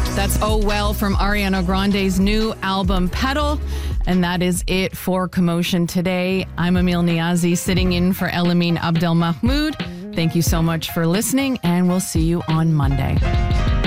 That's Oh Well from Ariana Grande's new album, Pedal. And that is it for Commotion today. I'm Emil Niazi, sitting in for Elamine Abdelmahmoud. Thank you so much for listening, and we'll see you on Monday.